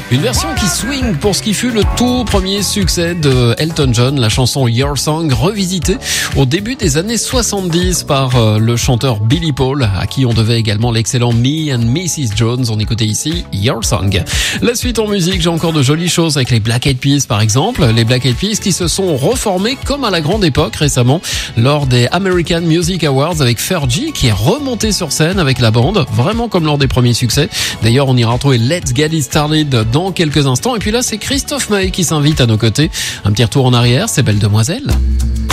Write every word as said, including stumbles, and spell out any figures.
Une version qui swing pour ce qui fut le tout premier succès de Elton John, la chanson Your Song, revisitée au début des années soixante-dix par euh, le chanteur Billy Paul, à qui on devait également l'excellent Me and missus Jones. On écoutait ici Your Song. La suite en musique, j'ai encore de jolies choses avec les Black Eyed Peas par exemple. Les Black Eyed Peas qui se sont reformés comme à la grande époque récemment lors des American Music Awards avec Fergie qui est remonté sur scène avec la bande, vraiment comme lors des premiers succès. D'ailleurs, on ira retrouver Let's Get It Started dans quelques instants. Et puis là, c'est Christophe Maé qui s'invite à nos côtés. Un petit retour en arrière, c'est Belle Demoiselle.